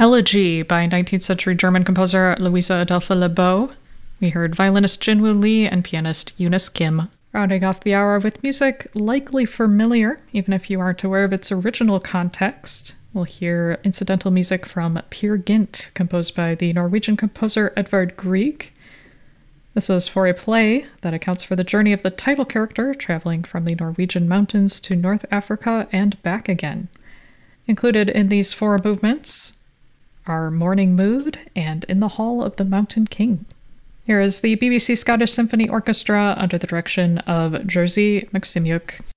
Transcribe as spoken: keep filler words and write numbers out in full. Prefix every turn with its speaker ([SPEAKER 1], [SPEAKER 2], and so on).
[SPEAKER 1] Elegy by nineteenth century German composer Louisa Adolphe Lebeau. We heard violinist Jinwoo Lee and pianist Eunice Kim. Rounding off the hour with music likely familiar, even if you aren't aware of its original context. We'll hear incidental music from Peer Gynt, composed by the Norwegian composer Edvard Grieg. This was for a play that accounts for the journey of the title character traveling from the Norwegian mountains to North Africa and back again. Included in these four movements are Morning Mood and In the Hall of the Mountain King. Here is the B B C Scottish Symphony Orchestra under the direction of Jerzy Maksymyuk.